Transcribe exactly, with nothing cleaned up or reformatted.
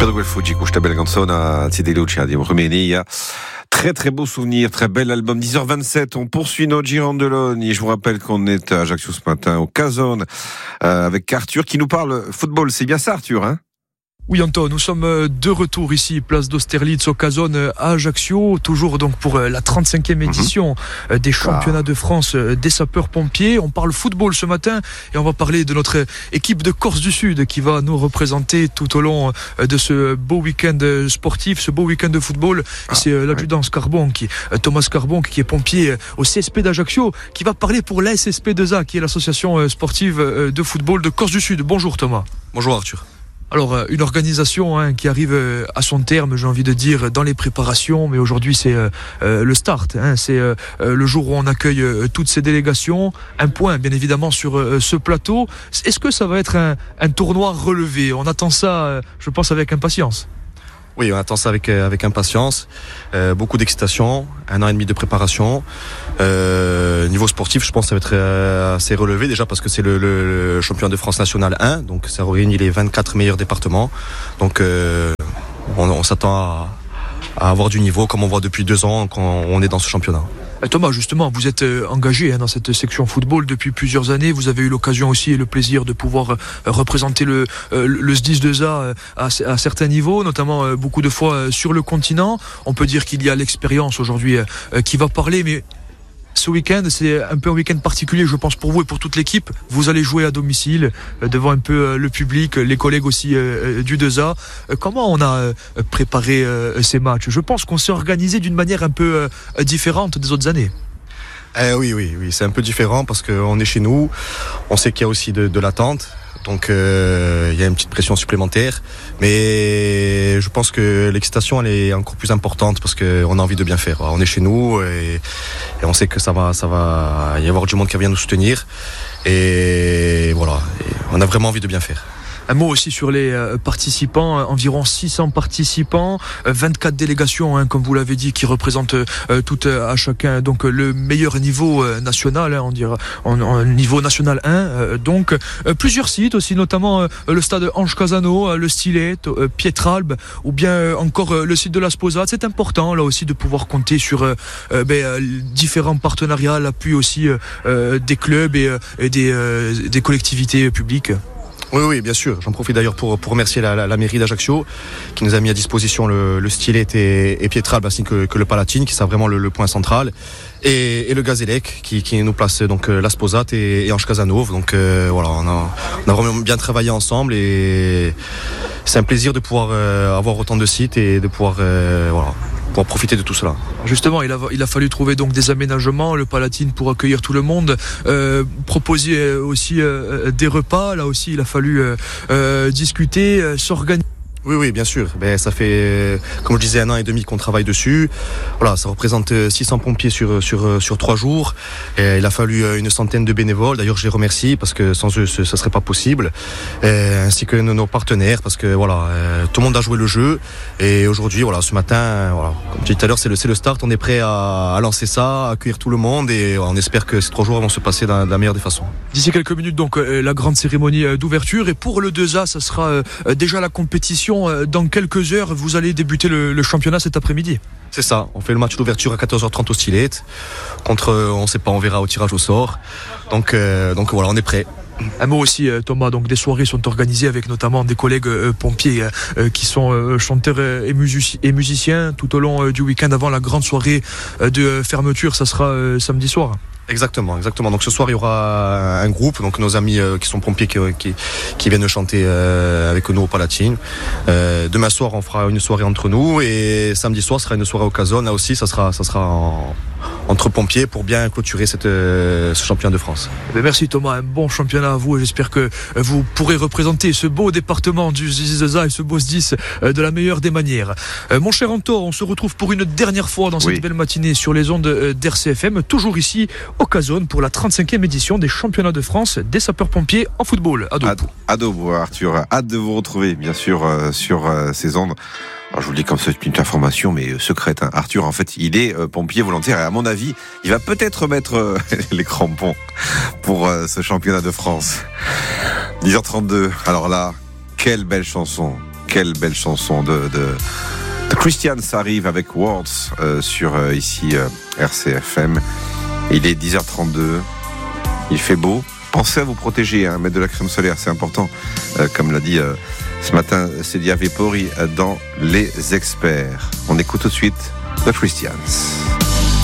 Per quel fuggi questa bella canzone di De Lucia di Romania. Très très beau souvenir, très bel album. dix heures vingt-sept, on poursuit notre Gironde-Lone. Et je vous rappelle qu'on est à Ajaccio ce matin, au Cazone, euh, avec Arthur qui nous parle football. C'est bien ça, Arthur, hein? Oui, Anton, nous sommes de retour ici, place d'Austerlitz, au Cazone, à Ajaccio, toujours donc pour la trente-cinquième édition mmh. des championnats de France des sapeurs-pompiers. On parle football ce matin et on va parler de notre équipe de Corse du Sud qui va nous représenter tout au long de ce beau week-end sportif, ce beau week-end de football. Ah, c'est l'adjudant ouais. Scarbon, qui, Thomas Scarbon, qui est pompier au C S P d'Ajaccio, qui va parler pour l'A S S P deux A, qui est l'association sportive de football de Corse du Sud. Bonjour Thomas. Bonjour Arthur. Alors, une organisation hein, qui arrive à son terme, j'ai envie de dire, dans les préparations, mais aujourd'hui c'est euh, le start, hein, c'est euh, le jour où on accueille euh, toutes ces délégations. Un point, bien évidemment, sur euh, ce plateau. Est-ce que ça va être un, un tournoi relevé ? On attend ça, euh, je pense, avec impatience. Oui, on attend ça avec, avec impatience, euh, beaucoup d'excitation, un an et demi de préparation. Euh, niveau sportif, je pense que ça va être euh, assez relevé déjà parce que c'est le, le, le championnat de France national un, donc ça réunit les vingt-quatre meilleurs départements. Donc euh, on, on s'attend à, à avoir du niveau comme on voit depuis deux ans quand on est dans ce championnat. Thomas, justement, vous êtes engagé hein, dans cette section football depuis plusieurs années. Vous avez eu l'occasion aussi et le plaisir de pouvoir euh, représenter le, euh, le S D I S deux A euh, à, à certains niveaux, notamment euh, beaucoup de fois euh, sur le continent. On peut dire qu'il y a l'expérience aujourd'hui euh, qui va parler, mais ce week-end, c'est un peu un week-end particulier, je pense, pour vous et pour toute l'équipe. Vous allez jouer à domicile, euh, devant un peu euh, le public, les collègues aussi euh, du deux A. Euh, comment on a euh, préparé euh, ces matchs ? Je pense qu'on s'est organisé d'une manière un peu euh, différente des autres années. Eh oui, oui, oui, c'est un peu différent parce qu'on est chez nous, on sait qu'il y a aussi de, de l'attente. Donc euh, il y a une petite pression supplémentaire, mais je pense que l'excitation elle est encore plus importante parce qu'on a envie de bien faire. On est chez nous et, et on sait que ça va, ça va y avoir du monde qui vient nous soutenir et voilà, et on a vraiment envie de bien faire. Un mot aussi sur les euh, participants, euh, environ six cents participants, euh, vingt-quatre délégations, hein, comme vous l'avez dit, qui représentent euh, tout euh, à chacun donc euh, le meilleur niveau euh, national, hein, on dira, en, en niveau national un. Euh, donc euh, plusieurs sites aussi, notamment euh, le stade Ange Casano, euh, le Stylet, euh, Pietralbe, ou bien euh, encore euh, le site de la Sposade. C'est important là aussi de pouvoir compter sur euh, euh, ben, euh, différents partenariats, l'appui aussi euh, euh, des clubs et, euh, et des, euh, des collectivités publiques. Oui, oui, bien sûr. J'en profite d'ailleurs pour, pour remercier la, la, la mairie d'Ajaccio qui nous a mis à disposition le, le Stylet et, et Pietralbe ainsi que, que le Palatine, qui sera vraiment le, le point central, et, et le Gazélec qui, qui nous place donc la Sposate et, et Ange Casanova. Donc euh, voilà, on a, on a vraiment bien travaillé ensemble et c'est un plaisir de pouvoir euh, avoir autant de sites et de pouvoir euh, voilà. pour profiter de tout cela. Justement, il a, il a fallu trouver donc des aménagements, le Palatine pour accueillir tout le monde, euh, proposer aussi euh, des repas, là aussi il a fallu euh, euh, discuter, euh, s'organiser. Oui, oui, bien sûr. Ben, ça fait, comme je disais, un an et demi qu'on travaille dessus. Voilà, ça représente six cents pompiers sur, sur, sur trois jours. Et il a fallu une centaine de bénévoles. D'ailleurs, je les remercie parce que sans eux, ce ne serait pas possible. Et, ainsi que nos partenaires parce que voilà, tout le monde a joué le jeu. Et aujourd'hui, voilà, ce matin, voilà, comme je disais tout à l'heure, c'est le, c'est le start. On est prêt à, à lancer ça, à accueillir tout le monde. Et on espère que ces trois jours vont se passer de la meilleure des façons. D'ici quelques minutes, donc, la grande cérémonie d'ouverture. Et pour le deux A, ça sera déjà la compétition. Dans quelques heures, vous allez débuter le, le championnat cet après-midi. C'est ça, on fait le match d'ouverture à quatorze heures trente au Stylet. Contre, on ne sait pas, on verra au tirage au sort. Donc, euh, donc voilà, on est prêt. Un mot aussi, Thomas, donc des soirées sont organisées avec notamment des collègues euh, pompiers euh, qui sont euh, chanteurs euh, et, musici- et musiciens tout au long euh, du week-end avant la grande soirée euh, de fermeture. Ça sera euh, samedi soir. Exactement, exactement. Donc ce soir il y aura un groupe, donc nos amis euh, qui sont pompiers qui, qui, qui viennent chanter euh, avec nous au Palatine. Euh, demain soir on fera une soirée entre nous et samedi soir sera une soirée au Cazone. Là aussi ça sera, ça sera en, entre pompiers pour bien clôturer cette, euh, ce championnat de France. Merci Thomas, un bon championnat à vous et j'espère que vous pourrez représenter ce beau département du S D I S deux A et ce beau S D I S de la meilleure des manières. Euh, mon cher Anto, on se retrouve pour une dernière fois dans cette oui. belle matinée sur les ondes d'R C F M, toujours ici au Cazone pour la trente-cinquième édition des championnats de France des sapeurs-pompiers en football. À Daube. À Daube, Arthur. Hâte de vous retrouver, bien sûr, euh, sur euh, ces ondes. Alors je vous le dis comme c'est une information, mais secrète. Hein. Arthur, en fait, il est euh, pompier volontaire et à mon avis, il va peut-être mettre euh, les crampons pour euh, ce championnat de France. dix heures trente-deux. Alors là, quelle belle chanson. quelle belle chanson de, de, de Christian, ça arrive avec Words euh, sur euh, ici euh, R C F M. Il est dix heures trente-deux, il fait beau. Pensez à vous protéger, hein, mettre de la crème solaire, c'est important. Euh, comme l'a dit euh, ce matin Célia Vepori dans Les Experts. On écoute tout de suite The Christians.